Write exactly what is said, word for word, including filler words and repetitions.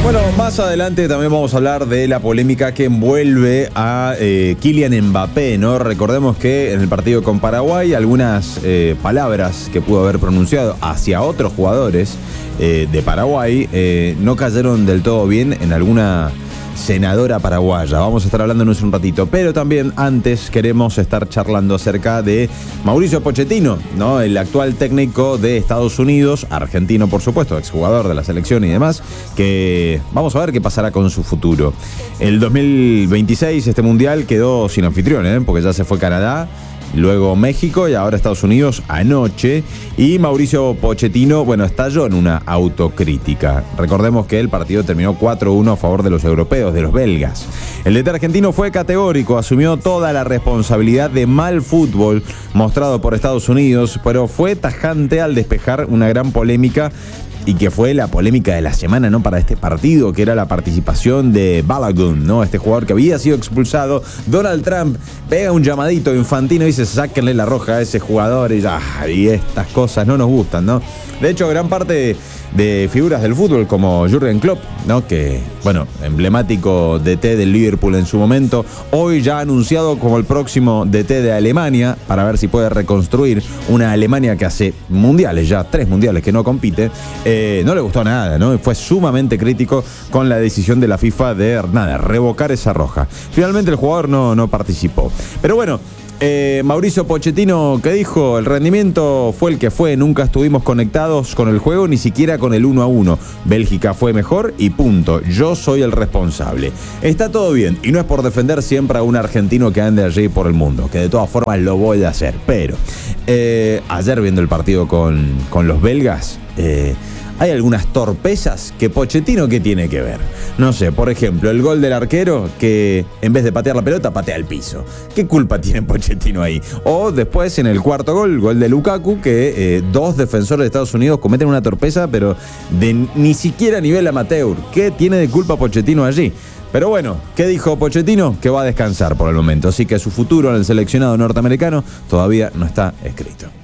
Bueno, más adelante también vamos a hablar de la polémica que envuelve a eh, Kylian Mbappé, ¿no? Recordemos que en el partido con Paraguay algunas eh, palabras que pudo haber pronunciado hacia otros jugadores eh, de Paraguay eh, no cayeron del todo bien en alguna senadora paraguaya. Vamos a estar hablando en un ratito, pero también antes queremos estar charlando acerca de Mauricio Pochettino, ¿no? El actual técnico de Estados Unidos, argentino por supuesto, exjugador de la selección y demás, que vamos a ver qué pasará con su futuro. El dos mil veintiséis este mundial quedó sin anfitrión, ¿eh? Porque ya se fue Canadá, luego México y ahora Estados Unidos anoche. Y Mauricio Pochettino, bueno, estalló en una autocrítica. Recordemos que el partido terminó cuatro uno a favor de los europeos, de los belgas. El D T argentino fue categórico, asumió toda la responsabilidad de mal fútbol mostrado por Estados Unidos, pero fue tajante al despejar una gran polémica, y que fue la polémica de la semana, ¿no? Para este partido, que era la participación de Balogun, ¿no? Este jugador que había sido expulsado. Donald Trump pega un llamadito infantino y dice: sáquenle la roja a ese jugador. Y, ya, y estas cosas no nos gustan, ¿no? De hecho, gran parte de, de figuras del fútbol, como Jürgen Klopp, ¿no? Que, bueno, emblemático D T del Liverpool en su momento, hoy ya ha anunciado como el próximo D T de Alemania, para ver si puede reconstruir una Alemania que hace mundiales, ya tres mundiales que no compite. Eh, no le gustó nada, ¿no? Fue sumamente crítico con la decisión de la FIFA de, nada, revocar esa roja. Finalmente el jugador no, no participó. Pero bueno, Eh, Mauricio Pochettino, ¿qué dijo? El rendimiento fue el que fue, nunca estuvimos conectados con el juego, ni siquiera con el uno a uno. Bélgica fue mejor y punto. Yo soy el responsable. Está todo bien, y no es por defender siempre a un argentino que ande allí por el mundo, que de todas formas lo voy a hacer, pero eh, ayer viendo el partido con, con los belgas, eh, hay algunas torpezas que Pochettino, ¿qué tiene que ver? No sé, por ejemplo, el gol del arquero que en vez de patear la pelota, patea el piso. ¿Qué culpa tiene Pochettino ahí? O después en el cuarto gol, gol de Lukaku, que eh, dos defensores de Estados Unidos cometen una torpeza, pero de ni siquiera a nivel amateur. ¿Qué tiene de culpa Pochettino allí? Pero bueno, ¿qué dijo Pochettino? Que va a descansar por el momento, así que su futuro en el seleccionado norteamericano todavía no está escrito.